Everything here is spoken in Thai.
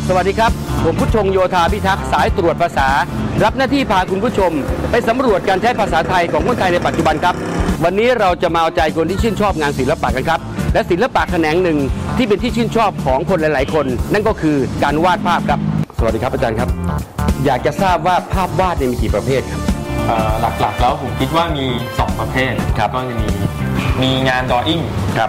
สวัสดีครับผมผู้ชงโยธาพิทักษ์สายตรวจภาษารับหน้าที่พาคุณผู้ชมไปสำรวจการใช้ภาษาไทยของคนไทยในปัจจุบันครับวันนี้เราจะมาเอาใจคนที่ชื่นชอบงานศิลปะกันครับและศิลปะแขนงหนึ่งที่เป็นที่ชื่นชอบของคนหลายๆคนนั่นก็คือการวาดภาพครับสวัสดีครับอาจารย์ครับอยากจะทราบว่าภาพวาดมีกี่ประเภทครับหลักๆแล้วผมคิดว่ามี2ประเภทครับก็จะมีงานดรออิ่ง